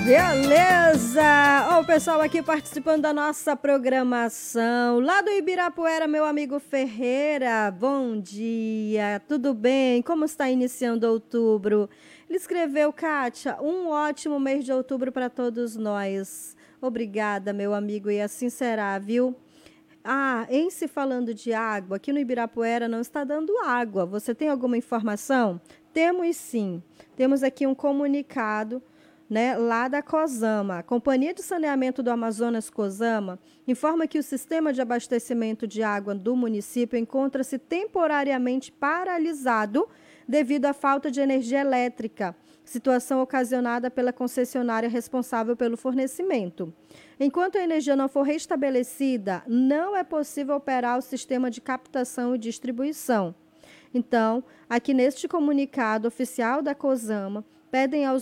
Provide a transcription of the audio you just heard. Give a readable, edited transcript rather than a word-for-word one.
Beleza! Ó, o pessoal aqui participando da nossa programação. Lá do Ibirapuera, meu amigo Ferreira. Bom dia, tudo bem? Como está iniciando outubro? Ele escreveu, Kátia, um ótimo mês de outubro para todos nós. Obrigada, meu amigo, e assim será, viu? Ah, em se falando de água, aqui no Ibirapuera não está dando água. Você tem alguma informação? Temos sim. Temos aqui um comunicado, né, lá da COSAMA. A Companhia de Saneamento do Amazonas COSAMA informa que o sistema de abastecimento de água do município encontra-se temporariamente paralisado devido à falta de energia elétrica, situação ocasionada pela concessionária responsável pelo fornecimento. Enquanto a energia não for restabelecida, não é possível operar o sistema de captação e distribuição. Então, aqui neste comunicado oficial da COSAMA, pedem aos